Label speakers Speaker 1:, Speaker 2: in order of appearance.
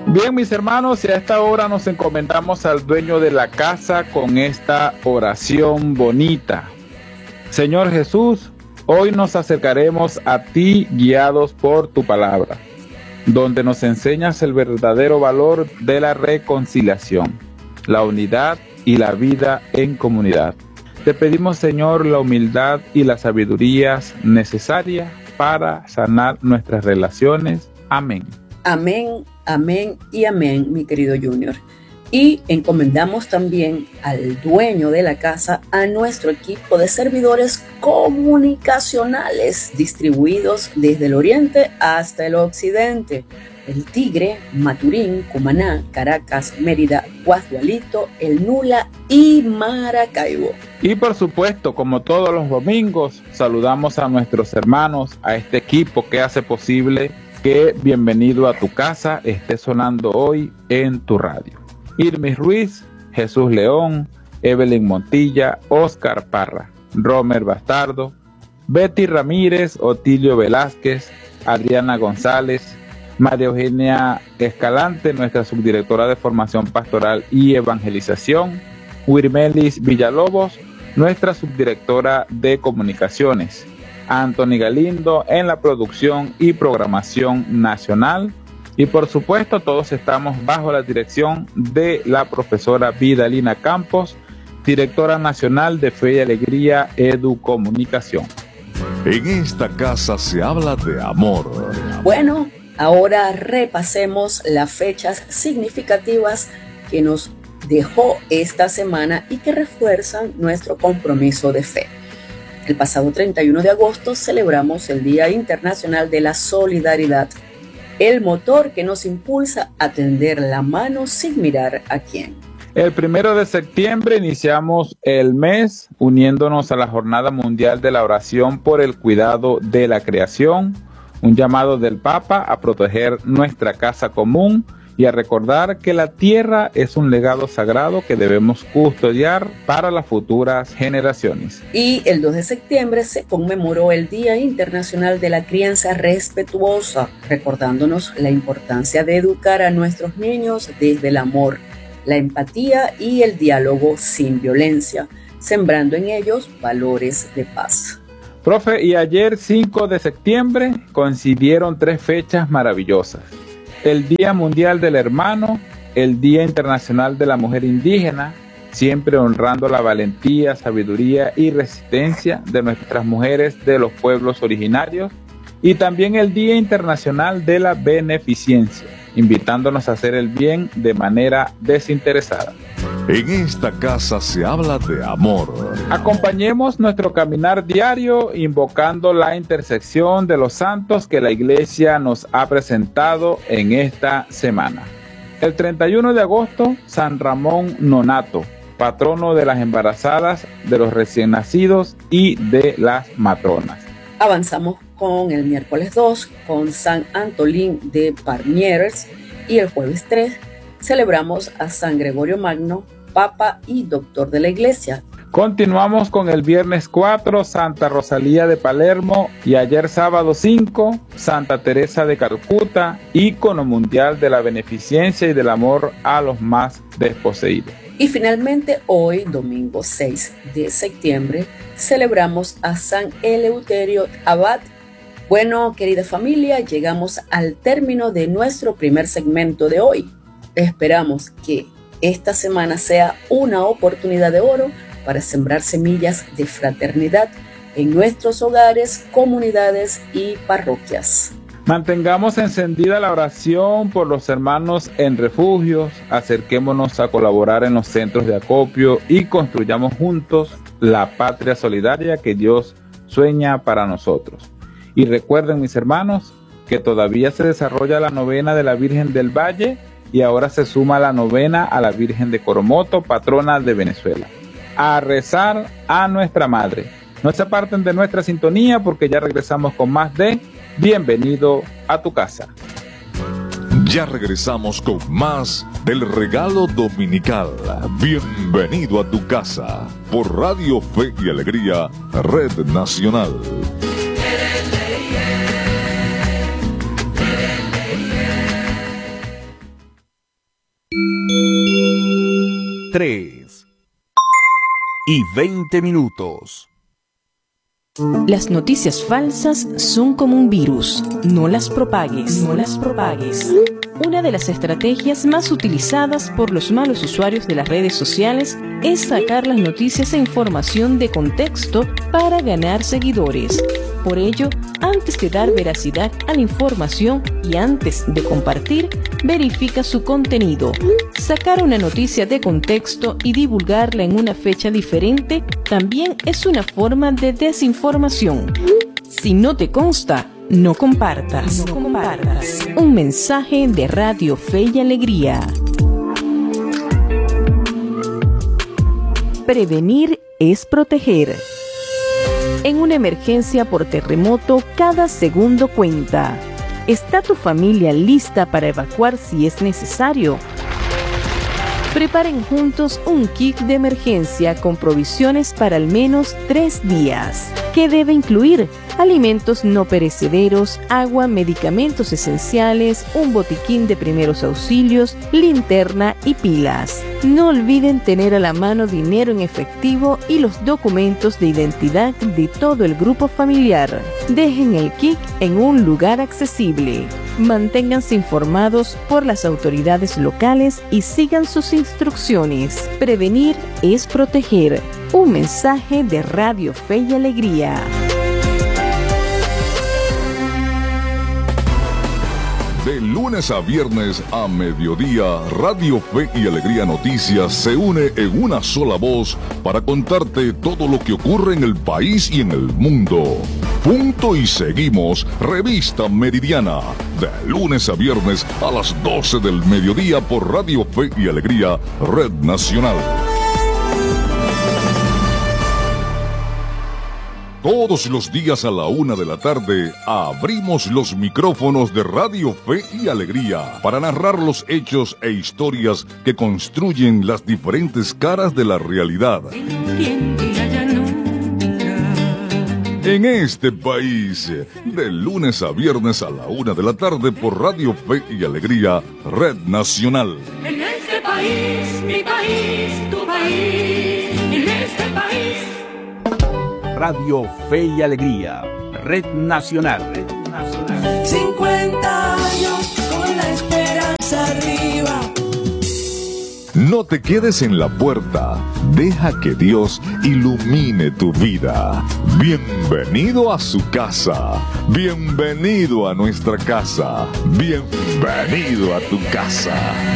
Speaker 1: Bien, mis hermanos, y a esta hora nos encomendamos al dueño de la casa con esta oración bonita. Señor Jesús, hoy nos acercaremos a ti guiados por tu palabra, donde nos enseñas el verdadero valor de la reconciliación, la unidad y la vida en comunidad. Te pedimos, Señor, la humildad y la sabiduría necesaria para sanar nuestras relaciones. Amén.
Speaker 2: Amén, amén y amén, mi querido Junior. Y encomendamos también al dueño de la casa, a nuestro equipo de servidores comunicacionales distribuidos desde el oriente hasta el occidente: el Tigre, Maturín, Cumaná, Caracas, Mérida, Guasdualito, El Nula y Maracaibo.
Speaker 1: Y por supuesto, como todos los domingos, saludamos a nuestros hermanos, a este equipo que hace posible que Bienvenido a tu casa esté sonando hoy en tu radio. Irmis Ruiz, Jesús León, Evelyn Montilla, Oscar Parra, Romer Bastardo, Betty Ramírez, Otilio Velázquez, Adriana González, María Eugenia Escalante, nuestra subdirectora de Formación Pastoral y Evangelización, Wirmelis Villalobos, nuestra subdirectora de Comunicaciones, Anthony Galindo en la producción y programación nacional, y por supuesto todos estamos bajo la dirección de la profesora Vidalina Campos, directora nacional de Fe y Alegría Educomunicación.
Speaker 3: En esta casa se habla de amor.
Speaker 2: Bueno, ahora repasemos las fechas significativas que nos dejó esta semana y que refuerzan nuestro compromiso de fe. El pasado 31 de agosto celebramos el Día Internacional de la Solidaridad, el motor que nos impulsa a tender la mano sin mirar a quién.
Speaker 1: El 1 de septiembre iniciamos el mes uniéndonos a la Jornada Mundial de la Oración por el Cuidado de la Creación, un llamado del Papa a proteger nuestra casa común y a recordar que la tierra es un legado sagrado que debemos custodiar para las futuras generaciones.
Speaker 2: Y el 2 de septiembre se conmemoró el Día Internacional de la Crianza Respetuosa, recordándonos la importancia de educar a nuestros niños desde el amor, la empatía y el diálogo sin violencia, sembrando en ellos valores de paz.
Speaker 1: Profe, y ayer 5 de septiembre coincidieron 3 fechas maravillosas: el Día Mundial del Hermano, el Día Internacional de la Mujer Indígena, siempre honrando la valentía, sabiduría y resistencia de nuestras mujeres de los pueblos originarios, y también el Día Internacional de la Beneficencia, invitándonos a hacer el bien de manera desinteresada.
Speaker 3: En esta casa se habla de amor.
Speaker 1: Acompañemos nuestro caminar diario invocando la intersección de los santos que la Iglesia nos ha presentado en esta semana. El 31 de agosto, San Ramón Nonato, patrono de las embarazadas, de los recién nacidos y de las matronas.
Speaker 2: Avanzamos con el miércoles 2, con San Antolín de Parniers, y el jueves 3 celebramos a San Gregorio Magno, Papa y Doctor de la Iglesia.
Speaker 1: Continuamos con el viernes 4, Santa Rosalía de Palermo, y ayer sábado 5, Santa Teresa de Calcuta, ícono mundial de la beneficencia y del amor a los más desposeídos.
Speaker 2: Y finalmente hoy, domingo 6 de septiembre, celebramos a San Eleuterio Abad. Bueno, querida familia, llegamos al término de nuestro primer segmento de hoy. Esperamos que esta semana sea una oportunidad de oro para sembrar semillas de fraternidad en nuestros hogares, comunidades y parroquias.
Speaker 1: Mantengamos encendida la oración por los hermanos en refugios, acerquémonos a colaborar en los centros de acopio y construyamos juntos la patria solidaria que Dios sueña para nosotros. Y recuerden, mis hermanos, que todavía se desarrolla la novena de la Virgen del Valle y ahora se suma la novena a la Virgen de Coromoto, patrona de Venezuela. A rezar a nuestra Madre. No se aparten de nuestra sintonía porque ya regresamos con más de Bienvenido a tu casa.
Speaker 3: Ya regresamos con más del regalo dominical. Bienvenido a tu casa por Radio Fe y Alegría, Red Nacional.
Speaker 4: 3:20.
Speaker 5: Las noticias falsas son como un virus. No las propagues. Una de las estrategias más utilizadas por los malos usuarios de las redes sociales es sacar las noticias e información de contexto para ganar seguidores. Por ello, antes de dar veracidad a la información y antes de compartir, verifica su contenido. Sacar una noticia de contexto y divulgarla en una fecha diferente también es una forma de desinformación. Si no te consta, no compartas. Un mensaje de Radio Fe y Alegría. Prevenir es proteger. En una emergencia por terremoto, cada segundo cuenta. ¿Está tu familia lista para evacuar si es necesario? Preparen juntos un kit de emergencia con provisiones para al menos 3 días. ¿Qué debe incluir? Alimentos no perecederos, agua, medicamentos esenciales, un botiquín de primeros auxilios, linterna y pilas. No olviden tener a la mano dinero en efectivo y los documentos de identidad de todo el grupo familiar. Dejen el kit en un lugar accesible. Manténganse informados por las autoridades locales y sigan sus instrucciones. Prevenir es proteger. Un mensaje de Radio Fe y Alegría.
Speaker 3: De lunes a viernes a mediodía, Radio Fe y Alegría Noticias se une en una sola voz para contarte todo lo que ocurre en el país y en el mundo. Punto y seguimos, Revista Meridiana, de lunes a viernes a las 12 del mediodía por Radio Fe y Alegría, Red Nacional. Todos los días a la 1 de la tarde abrimos los micrófonos de Radio Fe y Alegría para narrar los hechos e historias que construyen las diferentes caras de la realidad. En este país, de lunes a viernes a la 1 de la tarde por Radio Fe y Alegría, Red Nacional.
Speaker 6: En este país, mi país, tu país, en este país.
Speaker 4: Radio Fe y Alegría, Red Nacional.
Speaker 6: 50 años con la esperanza arriba.
Speaker 3: No te quedes en la puerta, deja que Dios ilumine tu vida. Bienvenido a su casa, bienvenido a nuestra casa, bienvenido a tu casa.